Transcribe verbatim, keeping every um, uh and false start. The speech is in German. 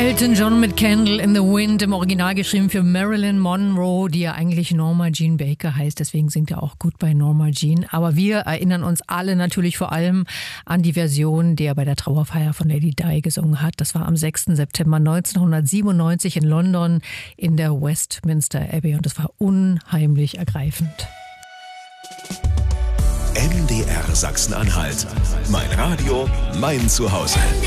Elton John mit Candle in the Wind, im Original geschrieben für Marilyn Monroe, die ja eigentlich Norma Jean Baker heißt. Deswegen singt er auch gut bei Norma Jean. Aber wir erinnern uns alle natürlich vor allem an die Version, die er bei der Trauerfeier von Lady Di gesungen hat. Das war am sechsten September neunzehnhundertsiebenundneunzig in London in der Westminster Abbey. Und das war unheimlich ergreifend. M D R Sachsen-Anhalt. Mein Radio, mein Zuhause.